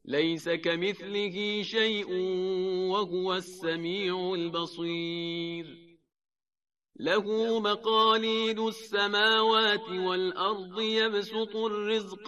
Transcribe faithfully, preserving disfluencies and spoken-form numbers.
ليس كمثله شيء وهو السميع البصير له مقاليد السماوات والأرض يبسط الرزق